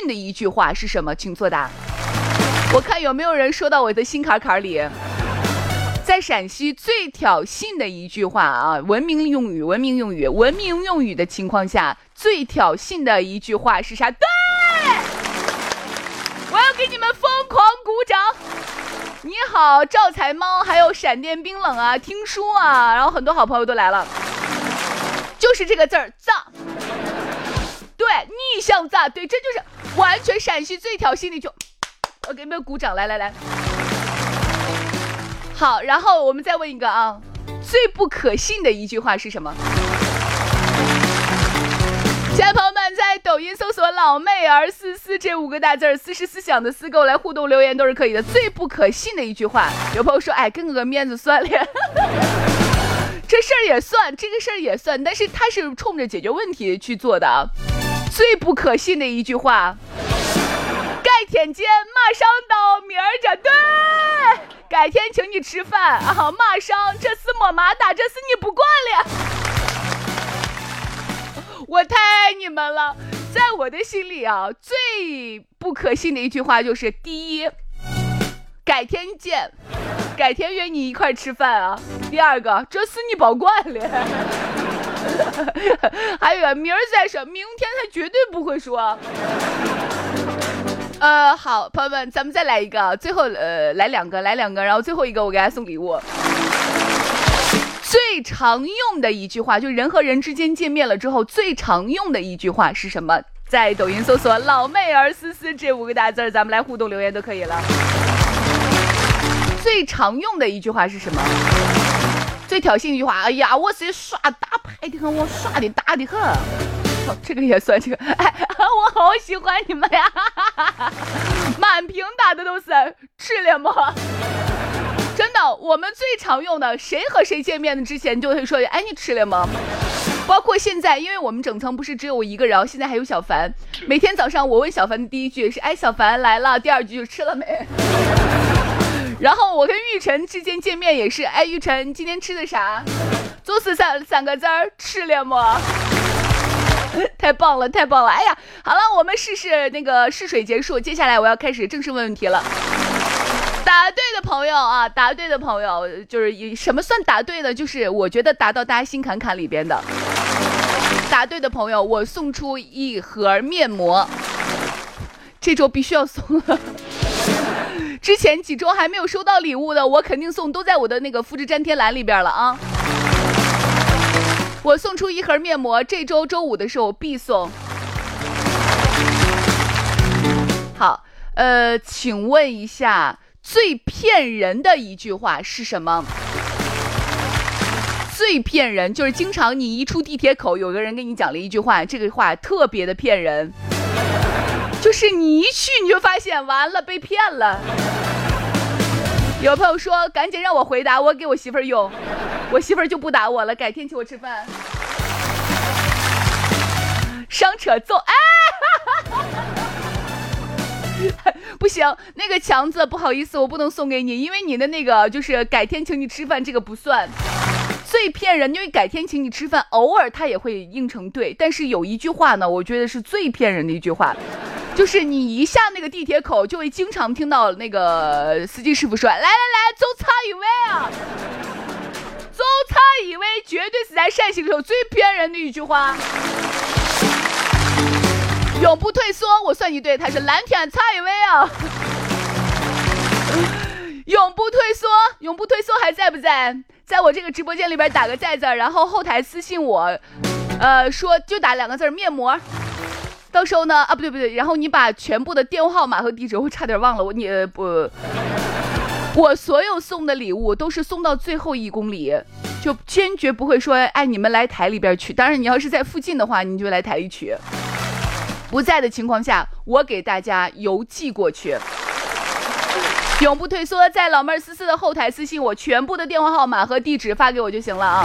的一句话是什么？请作答。我看有没有人说到我的心坎坎里。在陕西最挑衅的一句话啊，文明用语的情况下，最挑衅的一句话是啥？对，我要给你们疯狂鼓掌。你好，招财猫，还有闪电冰冷啊，听书啊，然后很多好朋友都来了，就是这个字儿，炸。对，逆向炸，对，这就是完全陕西最挑衅的一句。我给你们鼓掌，来。好，然后我们再问一个啊，最不可信的一句话是什么？亲爱的朋友们，在抖音搜索老妹儿44这5个大字，44想的私购来互动留言都是可以的。最不可信的一句话，有朋友说，哎，跟个面子算了。这事儿也算，这个事儿也算，但是他是冲着解决问题去做的。最不可信的一句话，改天见，马上到，明儿着，对，改天请你吃饭啊，马上，这是么嘛哒，这是你不管了。我太爱你们了，在我的心里啊，最不可信的一句话就是第一，改天见，改天约你一块吃饭啊。第二个，这是你保管了。还有明儿再说，明天他绝对不会说。好，朋友们，咱们再来一个，最后来两个，然后最后一个我给大家送礼物。最常用的一句话，就人和人之间见面了之后最常用的一句话是什么？在抖音搜索老妹儿44这5个大字，咱们来互动留言都可以了。最常用的一句话是什么？最挑衅一句话，哎呀，我是耍大牌的很，我耍的大的很。这个也算，这个，哎，我好喜欢你们呀！满屏打的都是吃了吗？真的，我们最常用的，谁和谁见面的之前就会说，哎，你吃了吗？包括现在，因为我们整层不是只有我一个人，现在还有小凡。每天早上我问小凡的第一句是，哎，小凡来了，第二句就是吃了没？然后我跟玉晨之间见面也是，哎，玉晨今天吃的啥？就是三个字儿，吃了吗？太棒了，太棒了！哎呀，好了，我们试水结束，接下来我要开始正式问问题了。答对的朋友啊，答对的朋友就是什么算答对的？就是我觉得答到大家心坎坎里边的。答对的朋友，我送出一盒面膜，这周必须要送了。之前几周还没有收到礼物的，我肯定送，都在我的那个复制粘贴栏里边了啊。我送出一盒面膜，这周周五的时候必送。好，请问一下，最骗人的一句话是什么？最骗人就是经常你一出地铁口，有个人跟你讲了一句话，这个话特别的骗人，就是你一去你就发现完了，被骗了。有朋友说赶紧让我回答，我给我媳妇儿用，我媳妇儿就不打我了，改天请我吃饭。伤扯揍，哎，不行，那个强子不好意思，我不能送给你，因为你的那个就是改天请你吃饭这个不算。最骗人，因为改天请你吃饭偶尔他也会应承对，但是有一句话呢，我觉得是最骗人的一句话，就是你一下那个地铁口就会经常听到那个司机师傅说，来，走差一位啊，走差一位，绝对是在陕西里头最骗人的一句话。永不退缩，我算你对，他是蓝天差一位啊。永不退缩还在不在？在我这个直播间里边打个在字，然后后台私信我，说就打2个字面膜。到时候呢，啊不对，然后你把全部的电话号码和地址，我差点忘了，我所有送的礼物都是送到最后1公里，就坚决不会说，哎，你们来台里边取。当然，你要是在附近的话，你就来台里取。不在的情况下，我给大家邮寄过去。永不退缩，在老妹儿44的后台私信我，全部的电话号码和地址发给我就行了啊。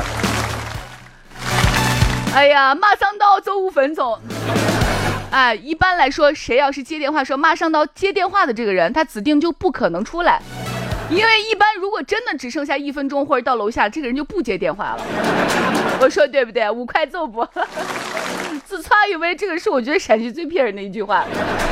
哎呀，马上到，走5分钟。哎，一般来说，谁要是接电话说马上到，接电话的这个人，他指定就不可能出来，因为一般如果真的只剩下1分钟或者到楼下，这个人就不接电话了。我说对不对？5块揍不？自差以为这个是我觉得陕西最骗人的一句话。